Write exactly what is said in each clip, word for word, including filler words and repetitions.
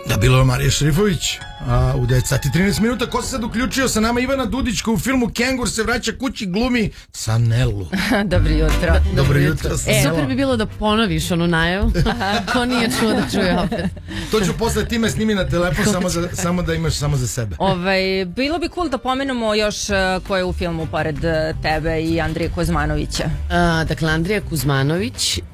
Da, bilo je Marija Šerifović a, u devet sati trinaest minuta. Ko se sad uključio sa nama? Ivana Dudić, koja u filmu Kengur se vraća kući, glumi Sanelu. Dobro jutro. Dobro jutro. E, super bi bilo da ponoviš onu najavu. Ko nije čuo da čuje opet. To ću posle time snimi na telefon samo, za, samo da imaš samo za sebe. Ovaj, bilo bi cool da pomenemo još uh, ko je u filmu pored uh, tebe i Andrije Kuzmanovića. Uh, dakle, Andrija Kuzmanović, uh,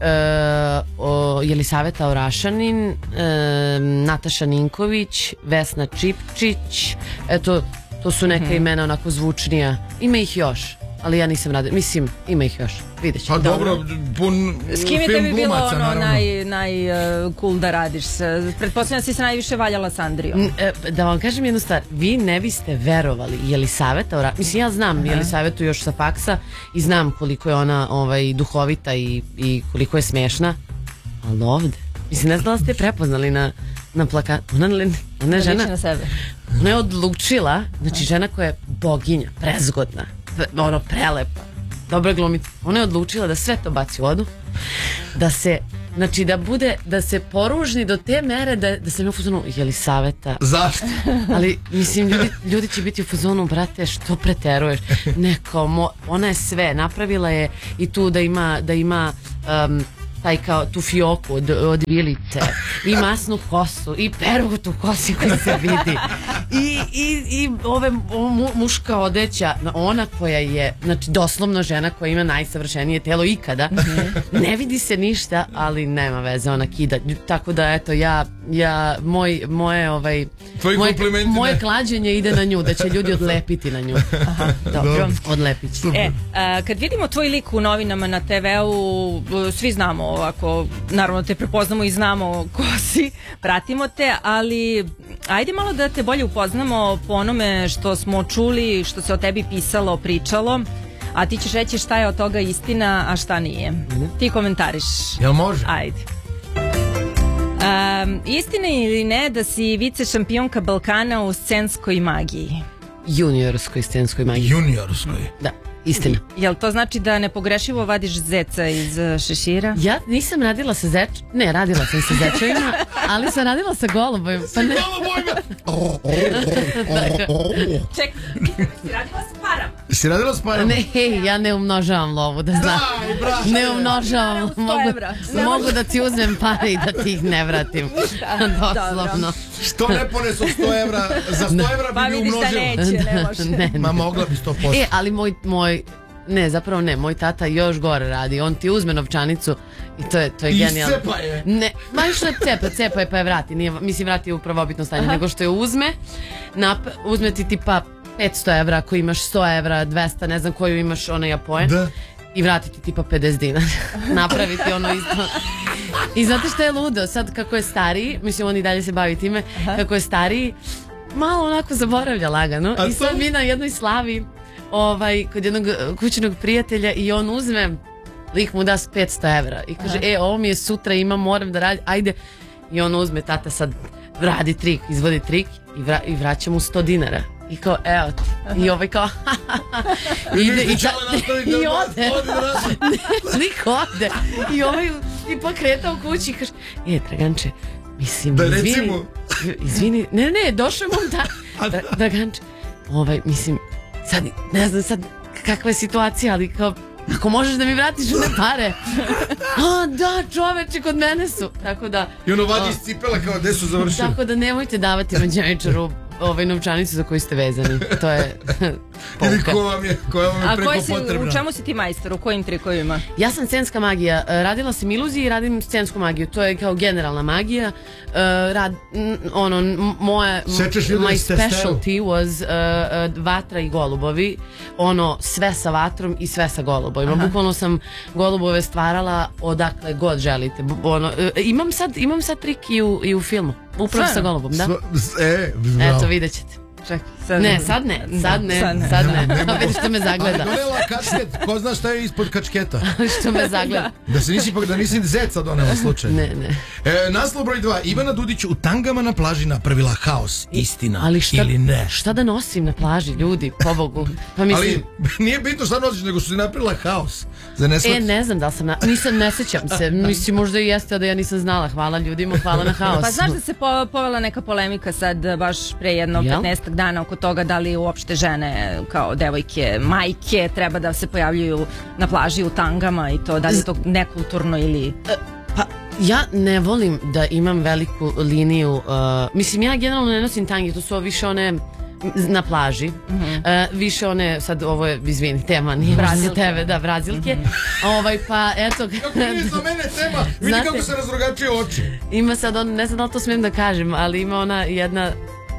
o, Jelisaveta Orašanin, uh, Nataša Ninković, Vesna Čipčić, eto, to su neka hmm. imena onako zvučnija. Ima ih još, ali ja nisam radila. Mislim, ima ih još, vidjet ću. Pa dobro, pun s kim je film tebi bilo glumaca, ono naravno. naj, naj uh, cool da radiš? Pretpostavljam da si se najviše valjala s Andrijom. E, da vam kažem jednu stvar, vi ne biste verovali Jelisaveta Orašanin. Mislim, ja znam Aha. Jelisavetu još sa faksa i znam koliko je ona ovaj, duhovita i, i koliko je smešna, ali ovde, mislim, ne znam da ste prepoznali na na plakatu. Ona, ona je žena, na sebe. Ona je odlučila, znači žena koja je boginja, prezgodna, ono prelepa, dobra glumica. Ona je odlučila da sve to baci u vodu, da se, znači da bude, da se poružni do te mere da, da se mi u fazonu Jelisaveta. Zašto? Ali mislim, ljudi, ljudi će biti u fazonu, brate, što preteruješ? Neko, mo, ona je sve, napravila je i tu da ima, da ima um, taj kao tu fioku od, od vilice i masnu kosu i perut u kosi koji se vidi i, i, i ove mu, muška odeća, ona koja je znači doslovno žena koja ima najsavršenije telo ikada, ne vidi se ništa, ali nema veze, ona kida, tako da eto ja, ja moj, moje ovaj moje, moje klađenje ide na nju, da će ljudi odlepiti na nju. Aha, dobro, odlepit će. E, a, kad vidimo tvoj lik u novinama na te veu, svi znamo ovako, naravno te prepoznamo i znamo ko si, pratimo te, ali ajde malo da te bolje upoznamo po onome što smo čuli, što se o tebi pisalo, pričalo, a ti ćeš reći šta je od toga istina, a šta nije. Ti komentariš. Jel može? Ajde. Um, istina ili ne da si vice šampionka Balkana u scenskoj magiji? Juniorskoj scenskoj magiji. Juniorskoj? Da. Istina. Jel to znači da nepogrešivo vadiš zeca iz šešira? Ja nisam radila sa zeč... Ne, radila sam sa zečevima, ali sam radila sa golubovima. Pa ne... Čekaj, si radila s parama? Si radila s parama? Ne, hej, ja ne umnožavam lovu, da znam. Ne umnožavam. Mogu, mogu da ti uzmem pare i da ti ih ne vratim. Doslovno. Što ne ponesu sto evra? Za sto evra bi mi umnožila. Pa vidiš da neće, ne može. Ma mogla bi sto posto. E, ali moj, moj ne, zapravo ne, moj tata još gore radi, on ti uzme novčanicu i to je, to je genijalno. I cepa je? Ne, ma što je cepa, cepa je pa je vrati, nije, mislim vrati u prvobitno stanje, Aha. nego što je uzme, nap, uzme ti tipa petsto evra, ako imaš sto evra, dvesta, ne znam koju imaš onaj apoen. Da. I vratiti tipa pedeset dinara. Napraviti ono isto. I znate što je ludo, sad kako je stariji, mislim on i dalje se bavi time, Aha. kako je stariji, malo onako zaboravlja lagano. A I sad to... mi na jednoj slavi ovaj, kod jednog kućnog prijatelja i on uzme, lik mu da petsto evra i kaže, Aha. e, ovo mi je sutra, imam, moram da radim, ajde. I on uzme, tata sad radi trik, izvodi trik i, vra, i vraća mu sto dinara. I kao, evo ti. I ovaj kao, I ide i, ta, i ode. Slik ode. I ovaj tipa kreta u kući i kaže, e, Draganče, mislim, da izvini, recimo. izvini, ne, ne, došao mu da, da, Draganče, ovaj, mislim, sad, ne znam sad kakva je situacija, ali kao, ako možeš da mi vratiš one pare. A, da, čoveče, kod mene su. Tako da... I ono vadi iz cipela kao gde su završili. Tako da nemojte davati mađaničaru ovaj novčanicu za koju ste vezani. To je Ili ko vam je, ko vam je preko si, potrebna. U čemu si ti majstor? U kojim trikovima? Ja sam scenska magija. Radila sam iluziji i radim scensku magiju. To je kao generalna magija. Uh, rad, ono, moje, my specialty was uh, uh, vatra i golubovi. Ono, sve sa vatrom i sve sa golubovima. Bukvalno sam golubove stvarala odakle god želite. Ono, uh, imam, sad, imam sad trik i u, i u filmu. Upravo sa golubom, da? E, Eto, vidjet ćete. čekaj. Sad Ne, sad ne, sad ne, sad ne. A vidiš što me zagleda. Ali donela kačket, ko zna šta je ispod kačketa? Što me zagleda. Da se nisi, da nisi zeca donela slučajno. Ne, ne. E, naslov broj dva. Ivana Dudić u tangama na plaži napravila haos. Istina Ali šta, ili ne? šta da nosim na plaži, ljudi, pobogu? Pa mislim... Ali nije bitno šta nosiš, nego što si napravila haos. Za ne E, ne znam da li sam, na... nisam, ne sećam se. Mislim, možda i jeste da ja nisam znala. Hvala ljudima, hvala na haos. Pa znaš da se po, povela neka polemika sad baš pre jedno Jel? petnaestak dana oko toga da li uopšte žene kao devojke, majke treba da se pojavljuju na plaži u tangama i to da li je to nekulturno ili... Pa, ja ne volim da imam veliku liniju, uh, mislim ja generalno ne nosim tangi, to su više one na plaži, uh, više one, sad ovo je, izvini, tema, nije možda za tebe, da, brazilke, ovaj, pa eto... Kako nije za mene tema, vidi Znate, kako se razrogačuje oči. Ima sad on, ne znam da li to smijem da kažem, ali ima ona jedna...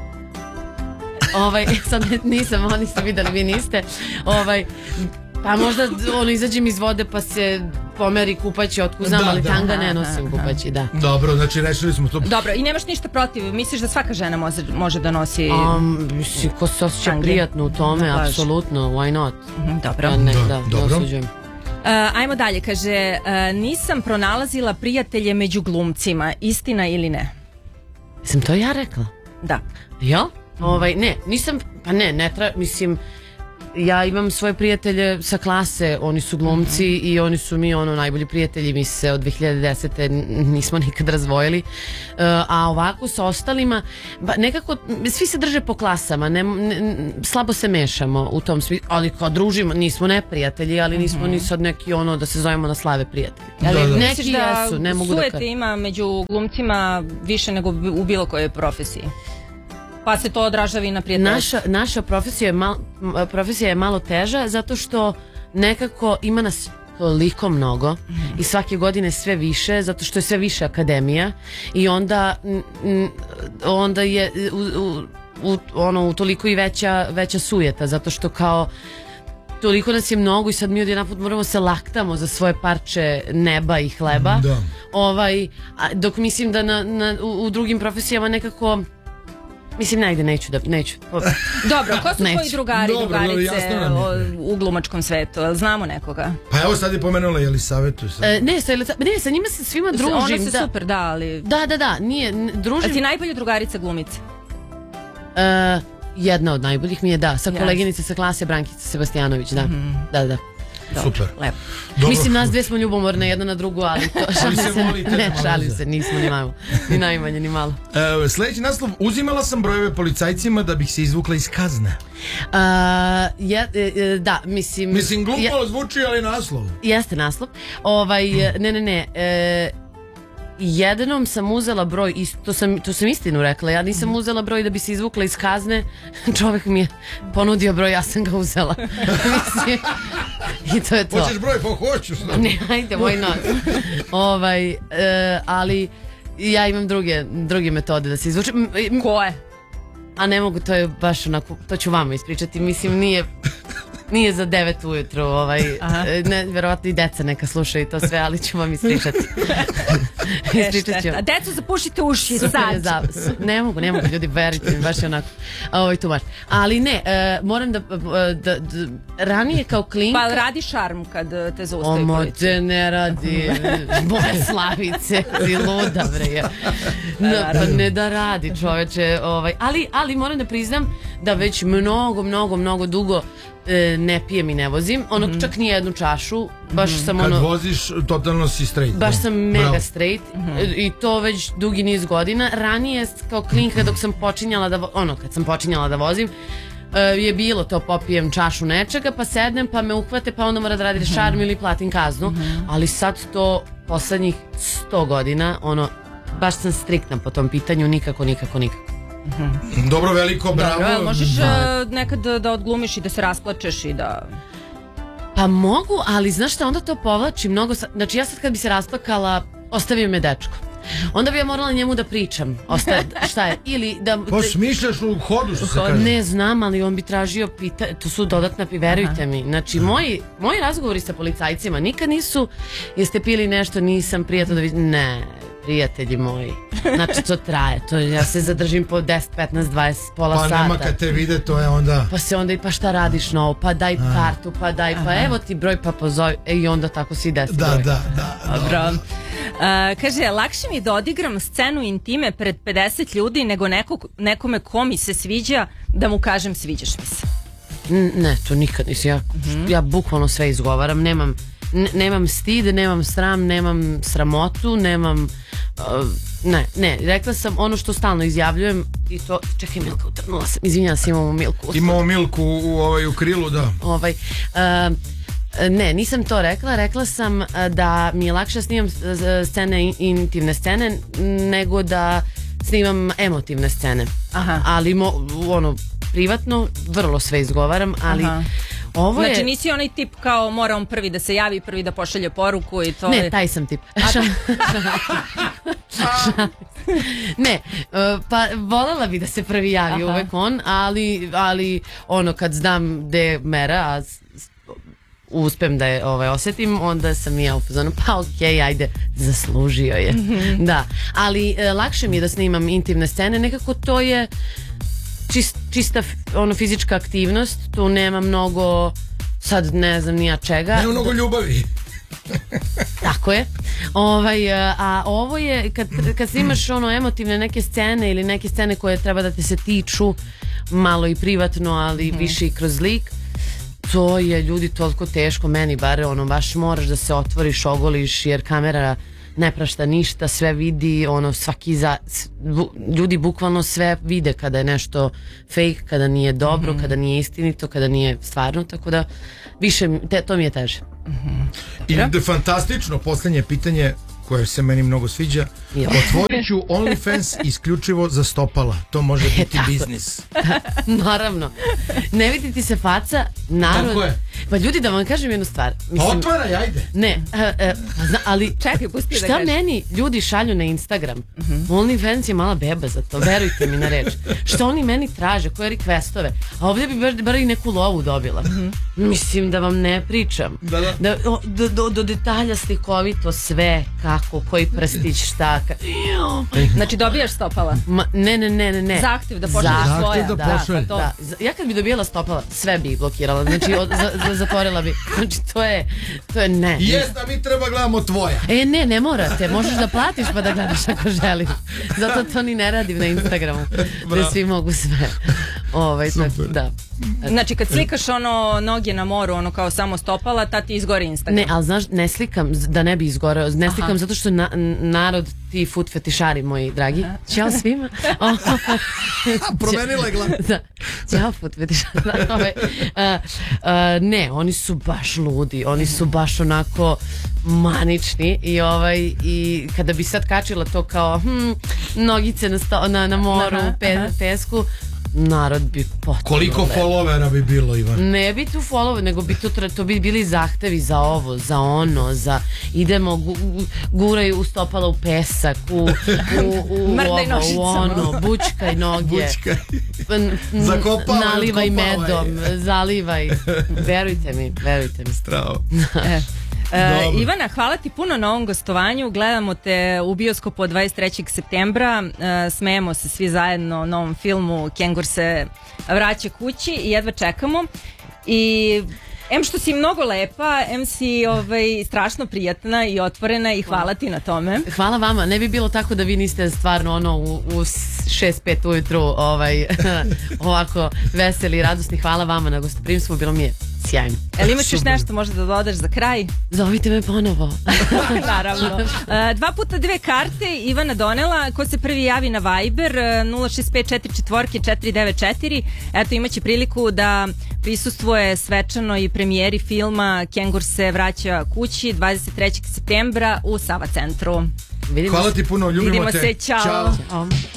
Ovaj, sad nisam, oni ste videli, vi niste, ovaj... Pa možda ono izađem iz vode pa se pomeri kupaći otkud znam, Da, ali da. tanga ne nosim kupaći, da. Dobro, znači rešili smo to. Dobro, i nemaš ništa protiv, misliš da svaka žena može, može da nosi... Um, mislim, ko se osjeća Tange. prijatno u tome, Na plaži. apsolutno, why not? Mhm, dobro. Ja ne, Da, da, ne dobro. osuđujem. Uh, ajmo dalje, kaže, uh, nisam pronalazila prijatelje među glumcima, istina ili ne? Sam to ja rekla? Da. Jel? Ovaj, ne, nisam, pa ne, ne tra, mislim, ja imam svoje prijatelje sa klase, oni su glumci i oni su mi ono najbolji prijatelji, mi se od dve hiljade desete n- nismo nikad razvojili, uh, a ovako sa ostalima, ba, nekako svi se drže po klasama, ne, ne, slabo se mešamo u tom smislu, ali kao družimo, nismo neprijatelji, ali nismo ni sad neki ono da se zovemo na slave prijatelji. Da, Ali da. neki Misliš da jesu, ne mogu da sujete kažem. ima među glumcima više nego u bilo kojoj profesiji? Pa se to odražava i na prijateljstvu. Naša, naša profesija, je mal, m- profesija je malo teža zato što nekako ima nas toliko mnogo i svake godine sve više zato što je sve više akademija i onda n- n- onda je u, u, u, ono, toliko i veća, veća sujeta zato što kao toliko nas je mnogo i sad mi odjedanput moramo se laktamo za svoje parče neba i hleba. Da. Ovaj, a dok mislim da na, na, u, u drugim profesijama nekako mislim negde neću da neću. Dobro, ko su Neću. tvoji drugari, Dobro, drugarice jasno nam je. o, u glumačkom svetu? Jel znamo nekoga? Pa evo sad je pomenula Jelisavetu. Sad. E, ne, sa, ne, sa njima se svima družim. Ona se da. super, da, ali... Da, da, da, nije, n- A družim. ti najbolja drugarica glumice? E, jedna od najboljih mi je, da, sa Jasno. koleginice sa klase Brankica Sebastijanović, da, da, da. Super. Lepo. Dobro. Mislim, nas dve smo ljubomorne jedna na drugu, ali to šalim se se, volite, ne, nema šalim veze. se, nismo ni malo, ni najmanje, ni malo. E, sljedeći naslov. Uzimala sam brojeve policajcima da bih se izvukla iz kazne. A, je, e, e, da, mislim... Mislim, glupo je- zvuči, ali naslov. Jeste naslov. Ovaj, ne, ne, ne. E, jednom sam uzela broj, i to sam, to sam istinu rekla, ja nisam uzela broj da bi se izvukla iz kazne, čovjek mi je ponudio broj, ja sam ga uzela. Mislim, i to je to. Hoćeš broj, pa hoću. Šta? Ne, ajde, why not? Ovaj, e, ali ja imam druge, druge metode da se izvučem. M- Ko je? A ne mogu, to je baš onako, to ću vama ispričati, mislim nije... Nije za devet ujutru, ovaj, ne, verovatno i deca neka slušaju to sve, ali ću vam ispričati. Ispričat ću. A decu zapušite uši Super je sad. za- s- ne mogu, ne mogu, ljudi, verite mi, baš je onako, ovaj, tu baš. Ali ne, e, moram da, da, da, ranije kao klinka... Pa radi šarm kad eh, te zaustavi Omo policija. te ne radi, moje slavice, si luda bre je. No, pa ne da radi čoveče, ovaj, ali, ali moram da priznam da već mnogo, mnogo, mnogo dugo e, ne pijem i ne vozim, ono čak ni jednu čašu, baš sam Kad ono... voziš, totalno si straight. Baš sam mega Bravo. straight e, i to već dugi niz godina. Ranije kao klinka dok sam počinjala da vo- ono kad sam počinjala da vozim e, je bilo to popijem čašu nečega pa sednem pa me uhvate pa onda mora da radi šarm ili platim kaznu, ali sad to poslednjih sto godina ono baš sam striktna po tom pitanju, nikako, nikako, nikako. Dobro, veliko, bravo. Dobro, jel možeš Da. eh, nekad da odglumiš i da se rasplačeš i da... Pa mogu, ali znaš šta, onda to povlači mnogo, sa- znači ja sad kad bi se rasplakala, ostavio me dečko. Onda bi ja morala njemu da pričam, osta, šta je, ili da... Pa smišljaš u hodu, što se kaže. Ne znam, ali on bi tražio pita, to su dodatna, pi- verujte mi. Znači, moji, moji razgovori sa policajcima nikad nisu, jeste pili nešto, nisam prijatno da vidim, ne, prijatelji moji. Znači to traje, to ja se zadržim po deset, petnaest, dvadeset, pola pa sata. Pa nema kad te vide, to je onda... Pa se onda i pa šta radiš novo, pa daj A. kartu, pa daj, pa Aha. evo ti broj, pa pozovi, e, i onda tako si deset da, broj. Da, da, da. Dobro. Uh, kaže, lakše mi da odigram scenu intime pred pedeset ljudi nego nekog, nekome ko mi se sviđa da mu kažem sviđaš mi se. Ne, to nikad nisam. Ja, mm-hmm. ja bukvalno sve izgovaram. Nemam, ne, nemam stid, nemam sram, nemam sramotu, nemam... Uh, ne, ne, rekla sam ono što stalno izjavljujem i to... Čekaj, Milka, utrnula sam. Izvinjam se, imamo Milku. Imamo Milku u, ovaj, u krilu, da. Ovaj... Uh, Ne, nisam to rekla, rekla sam da mi je lakše snimam scene, intimne scene, nego da snimam emotivne scene. Aha. Ali mo, ono, privatno vrlo sve izgovaram, ali Aha. ovo je... Znači nisi onaj tip kao mora on prvi da se javi, prvi da pošalje poruku i to... Ne, je... taj sam tip. Ne, pa voljela bi da se prvi javi Aha. uvek on, ali, ali ono kad znam gde je mera, a uspem da je ovaj, osjetim, onda sam i ja u fazonu, pa okej, okay, ajde, zaslužio je. Mm-hmm. Da, ali e, lakše mi je da snimam intimne scene, nekako to je čist, čista ono, fizička aktivnost, tu nema mnogo, sad ne znam nija čega. Nema mnogo ljubavi. Tako je. Ovaj, a ovo je, kad, kad snimaš ono, emotivne neke scene ili neke scene koje treba da te se tiču, malo i privatno, ali mm-hmm. više i kroz lik, to je ljudi toliko teško, meni bar ono baš moraš da se otvoriš, ogoliš jer kamera ne prašta ništa, sve vidi, ono svaki za, bu, ljudi bukvalno sve vide kada je nešto fake, kada nije dobro, mm-hmm. kada nije istinito, kada nije stvarno, tako da više, te, to mi je teže. Mm-hmm. I da, fantastično, posljednje pitanje koje se meni mnogo sviđa, otvorit ću OnlyFans isključivo za stopala, to može biti biznis. Da, naravno, ne vidi ti se faca, naravno. Tako je. Pa ljudi, da vam kažem jednu stvar. Mislim, otvaraj, ajde. Ne, a, a, ali čekaj, pusti da šta kažem. Meni ljudi šalju na Instagram? Uh-huh. OnlyFans je mala beba za to, verujte mi na reč. Što oni meni traže, koje requestove? A ovdje bi bar, bar i neku lovu dobila. Uh-huh. Mislim da vam ne pričam. Da, da. Da, do, do, do detalja slikovito sve, kako, koji prstić, šta. Ka... Znači dobijaš stopala? Ma, ne, ne, ne, ne. Zahtev da pošalješ svoja. Zahtev da pošalje. Da, da. Ja kad bi dobijala stopala, sve bi blokirala. Znači, od, za, zatvorila bi. Znači, to je, to je ne. Jes da mi treba gledamo tvoja. E, ne, ne morate. Možeš da platiš pa da gledaš ako želiš. Zato to ni ne radim na Instagramu. Da svi mogu sve. Ovaj, tako, da. Znači, kad slikaš ono noge na moru, ono kao samo stopala, ta ti izgori Instagram. Ne, ali znaš, ne slikam da ne bi izgoreo. Ne slikam Aha. zato što na, narod, ti food fetišari moji dragi. Ćao svima. Promenila je glavu. Da. Ćao food fetišari. uh, uh, ne, oni su baš ludi. Oni su baš onako manični i ovaj i kada bi sad kačila to kao hm, nogice na, sto, na, na moru, aha, pe, aha. pesku, narod bi potpuno... Koliko lepo. Followera bi bilo, Ivan? Ne bi tu follower, nego bi to, to bi bili zahtevi za ovo, za ono, za idemo, gu, guraju stopala u pesak, u, u, u, ovo, u ono, bučkaj noge. Bučkaj. Zakopavaj, nalivaj medom, zalivaj. Verujte mi, verujte mi. Stravo. Uh, Ivana, hvala ti puno na ovom gostovanju. Gledamo te u bioskopu od dvadeset trećeg septembra. Uh, smejemo se svi zajedno na ovom filmu Kengur se vraća kući i jedva čekamo. I em što si mnogo lepa, em si ovaj, strašno prijatna i otvorena i hvala ti na tome. Hvala vama. Ne bi bilo tako da vi niste stvarno ono u, u šest pet ujutru ovaj, ovako veseli i radosni. Hvala vama na gostoprimstvu, bilo mi je sjajno. Jel imaš još nešto možda da dodaš za kraj? Zovite me ponovo. Naravno. Uh, dva puta dve karte Ivana donela. Ko se prvi javi na Viber nula šest pet četiri četiri četiri devet četiri, eto imaće priliku da prisustvuje svečanoj premijeri filma Kengur se vraća kući dvadeset trećeg septembra u Sava centru. Vidimo. Hvala ti puno, ljubimo Vidimo te. se, čao. Ćao.